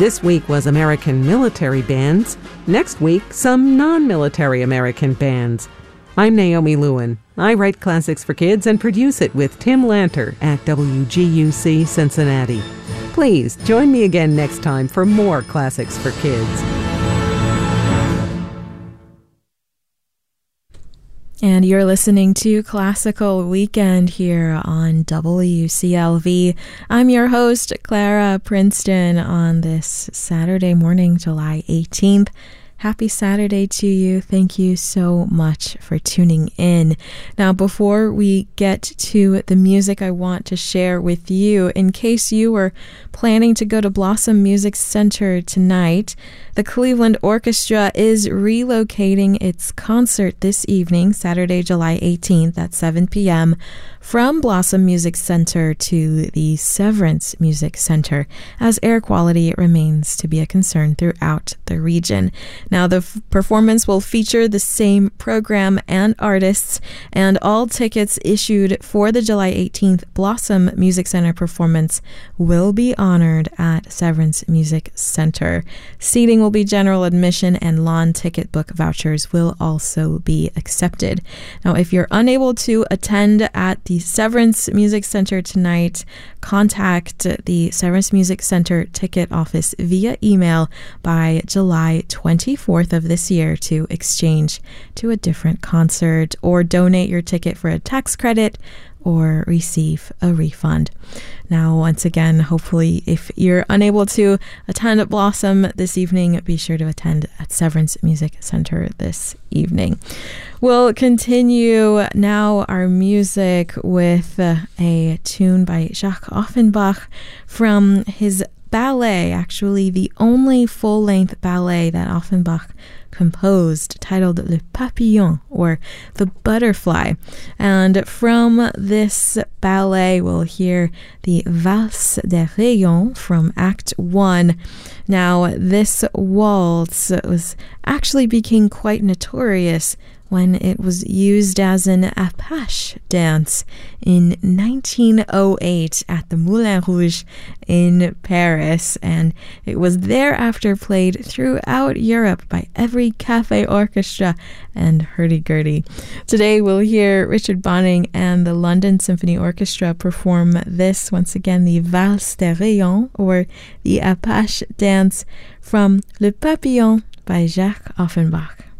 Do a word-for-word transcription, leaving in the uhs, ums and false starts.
This week was American military bands. Next week, some non-military American bands. I'm Naomi Lewin. I write classics for kids and produce it with Tim Lanter at W G U C Cincinnati. Please join me again next time for more classics for kids. And you're listening to Classical Weekend here on W C L V. I'm your host, Clara Princeton, on this Saturday morning, July eighteenth. Happy Saturday to you. Thank you so much for tuning in. Now, before we get to the music I want to share with you, in case you were planning to go to Blossom Music Center tonight, the Cleveland Orchestra is relocating its concert this evening, Saturday, July eighteenth at seven p.m. from Blossom Music Center to the Severance Music Center, as air quality remains to be a concern throughout the region. Now, the f- performance will feature the same program and artists, and all tickets issued for the July eighteenth Blossom Music Center performance will be honored at Severance Music Center. Seating will be general admission, and lawn ticket book vouchers will also be accepted. Now, if you're unable to attend at the Severance Music Center tonight, contact the Severance Music Center ticket office via email by July twenty-fourth of this year to exchange to a different concert, or donate your ticket for a tax credit, or receive a refund. Now, once again, hopefully, if you're unable to attend at Blossom this evening, be sure to attend at Severance Music Center this evening. We'll continue now our music with uh, a tune by Jacques Offenbach from his ballet, actually the only full-length ballet that Offenbach composed, titled Le Papillon, or The Butterfly. And from this ballet, we'll hear the Valse des Rayons from Act one. Now, this waltz was actually became quite notorious when it was used as an Apache dance in nineteen oh eight at the Moulin Rouge in Paris, and it was thereafter played throughout Europe by every cafe orchestra and hurdy-gurdy. Today we'll hear Richard Bonning and the London Symphony Orchestra perform this, once again, the Valse des Rayons, or the Apache dance, from Le Papillon by Jacques Offenbach.